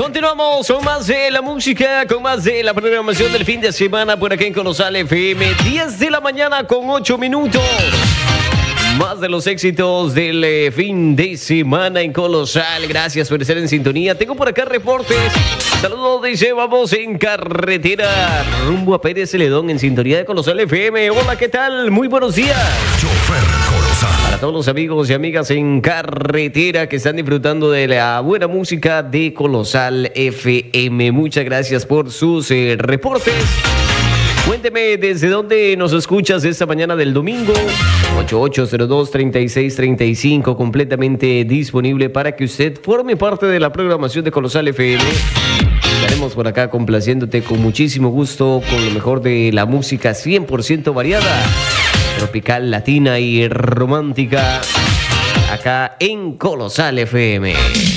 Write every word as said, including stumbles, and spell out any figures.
Continuamos con más de la música, con más de la programación del fin de semana por aquí en Colosal F M. diez de la mañana con ocho minutos. Más de los éxitos del eh, fin de semana en Colosal. Gracias por estar en sintonía. Tengo por acá reportes. Saludos, dice, vamos en carretera rumbo a Pérez Celedón en sintonía de Colosal F M. Hola, ¿qué tal? Muy buenos días. Chofer Colosal. Para todos los amigos y amigas en carretera que están disfrutando de la buena música de Colosal F M. Muchas gracias por sus eh, reportes. Cuénteme desde dónde nos escuchas esta mañana del domingo. ocho ocho cero dos, treinta y seis treinta y cinco, completamente disponible para que usted forme parte de la programación de Colosal F M. Estaremos por acá complaciéndote con muchísimo gusto con lo mejor de la música cien por ciento variada, tropical, latina y romántica, acá en Colosal F M.